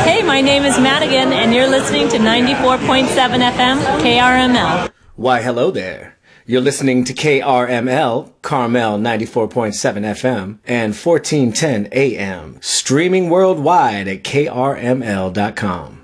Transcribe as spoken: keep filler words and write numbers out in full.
Hey, my name is Madigan, and you're listening to ninety-four point seven F M, K R M L. Why, hello there. You're listening to K R M L, Carmel ninety-four point seven F M, and fourteen ten A M, streaming worldwide at K R M L dot com.